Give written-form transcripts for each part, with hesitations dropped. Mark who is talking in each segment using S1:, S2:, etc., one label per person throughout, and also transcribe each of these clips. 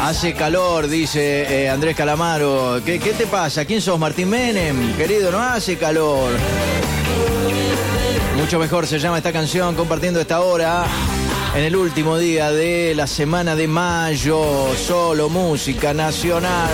S1: Hace calor, dice Andrés Calamaro. ¿Qué te pasa? ¿Quién sos, Martín Menem? Querido, no hace calor. Mucho mejor se llama esta canción, compartiendo esta hora en el último día de la semana de mayo. Solo música nacional.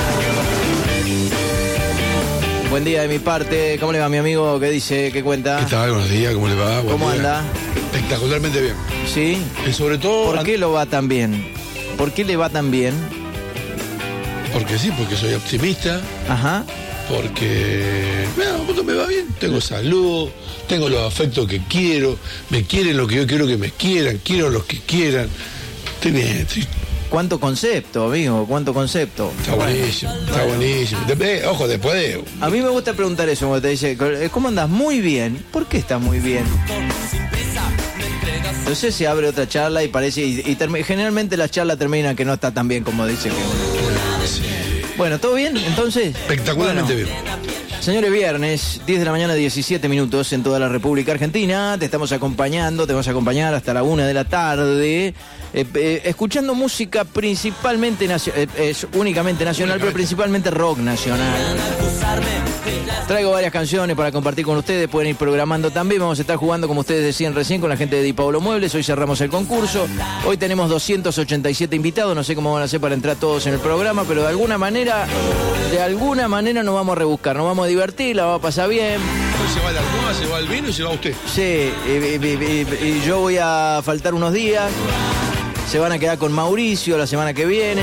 S1: Buen día de mi parte. ¿Cómo le va, mi amigo? ¿Qué dice? ¿Qué cuenta?
S2: ¿Qué tal? Buenos días. ¿Cómo le va?
S1: ¿Cómo anda?
S2: Espectacularmente bien.
S1: ¿Sí?
S2: Y sobre todo...
S1: ¿Por qué lo va tan bien? ¿Por qué le va tan bien?
S2: Porque sí, porque soy optimista.
S1: Ajá.
S2: Porque... Bueno, me va bien. Tengo salud, tengo los afectos que quiero, me quieren lo que yo quiero que me quieran, quiero los que quieran. Estoy bien, estoy...
S1: ¿Cuánto concepto, amigo? ¿Cuánto concepto?
S2: Está buenísimo, está buenísimo. Ojo, después de...
S1: A mí me gusta preguntar eso, cuando te dice, ¿cómo andas? Muy bien. ¿Por qué estás muy bien? Entonces se abre otra charla y parece... generalmente la charla termina que no está tan bien como dice que uno.
S2: Sí.
S1: Bueno, ¿todo bien? Entonces...
S2: Espectacularmente bien.
S1: Señores, viernes, 10 de la mañana, 17 minutos en toda la República Argentina. Te estamos acompañando, te vamos a acompañar hasta la 1 de la tarde. Escuchando música principalmente únicamente nacional, pero principalmente rock nacional. Traigo varias canciones para compartir con ustedes, pueden ir programando también. Vamos a estar jugando, como ustedes decían recién, con la gente de Di Paolo Muebles. Hoy cerramos el concurso. Hoy tenemos 287 invitados. No sé cómo van a hacer para entrar todos en el programa, pero de alguna manera nos vamos a rebuscar, nos vamos a divertir, la vamos a pasar bien.
S2: Hoy se va la almohada, se va el vino y se va usted.
S1: Sí, y yo voy a faltar unos días. Se van a quedar con Mauricio la semana que viene.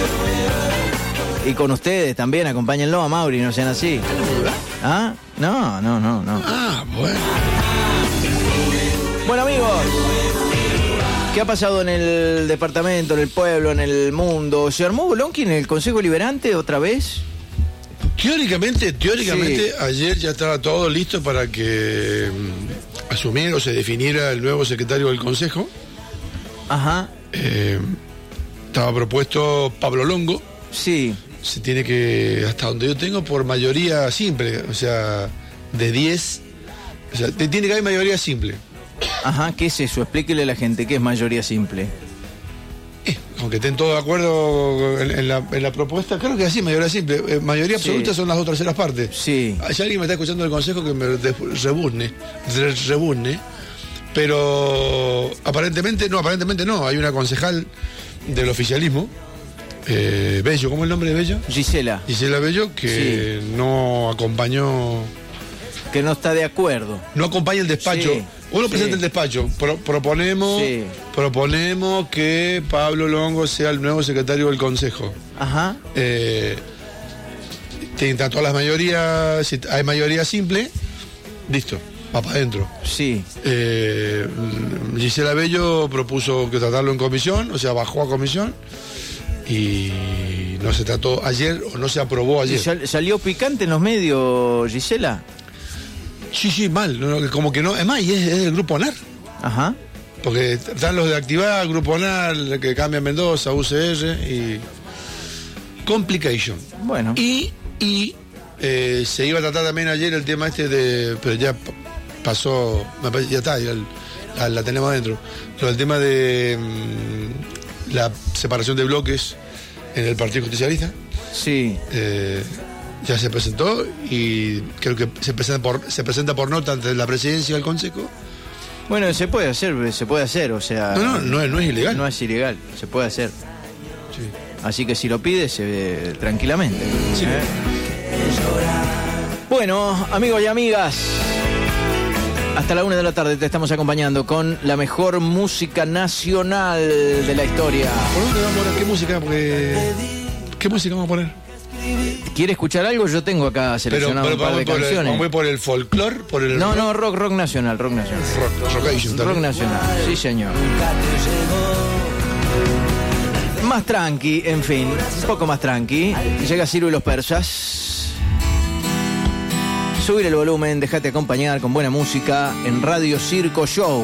S1: Y con ustedes también, acompáñenlo a Mauri, no sean así. ¿Ah? No.
S2: Ah, bueno.
S1: Bueno, amigos, ¿qué ha pasado en el departamento, en el pueblo, en el mundo? ¿Se armó Bolonqui en el Consejo Liberante otra vez?
S2: Teóricamente,
S1: Sí.
S2: Ayer ya estaba todo listo para que asumiera o se definiera el nuevo secretario del Consejo.
S1: Ajá.
S2: Estaba propuesto Pablo Longo.
S1: Sí.
S2: Se tiene que, hasta donde yo tengo, por mayoría simple, o sea, de 10, o sea, tiene que haber mayoría simple.
S1: Ajá, ¿qué es eso? Explíquele a la gente, ¿qué es mayoría simple?
S2: Aunque estén todos de acuerdo en la propuesta, creo que así, mayoría simple. Mayoría absoluta son las 2/3 partes.
S1: Sí.
S2: Si alguien me está escuchando del Consejo, que me rebuzne, pero aparentemente no, hay una concejal del oficialismo, Bello, ¿cómo es el nombre de Bello?
S1: Gisela,
S2: Bello, que no acompañó...
S1: que no está de acuerdo.
S2: No acompaña el despacho.
S1: Sí.
S2: Uno presenta el despacho. Proponemos que Pablo Longo sea el nuevo secretario del Consejo.
S1: Ajá.
S2: Tienen todas las mayorías. Si hay mayoría simple, listo, va para adentro.
S1: Sí.
S2: Gisela Bello propuso que tratarlo en comisión, o sea, bajó a comisión. Y no se trató ayer o no se aprobó ayer.
S1: ¿Salió picante en los medios, Gisela?
S2: Sí, mal. Como que no. Es más, y es del Grupo NAR.
S1: Ajá.
S2: Porque están los de Activar, Grupo NAR, que cambia Mendoza, UCR y... Complication.
S1: Bueno.
S2: Y se iba a tratar también ayer el tema de... Pero ya pasó, me parece, ya está, ya la tenemos adentro. Pero el tema de la separación de bloques en el Partido Justicialista.
S1: Sí.
S2: Ya se presentó y creo que se presenta por nota ante la presidencia del Consejo.
S1: Bueno, se puede hacer, o sea...
S2: No es ilegal.
S1: No es ilegal, se puede hacer.
S2: Sí.
S1: Así que si lo pide, se ve tranquilamente.
S2: Sí.
S1: Bueno, amigos y amigas, hasta la 1 de la tarde te estamos acompañando con la mejor música nacional de la historia.
S2: ¿Por dónde vamos a poner? ¿Qué música vamos a poner?
S1: ¿Quiere escuchar algo? Yo tengo acá seleccionado un par de canciones.
S2: ¿Vamos por el folclore?
S1: No, rock nacional.
S2: Rock
S1: nacional, sí señor. Más tranqui, en fin, un poco más tranqui. Llega Ciro y los Persas. Subir el volumen, déjate acompañar con buena música en Radio Circo Show.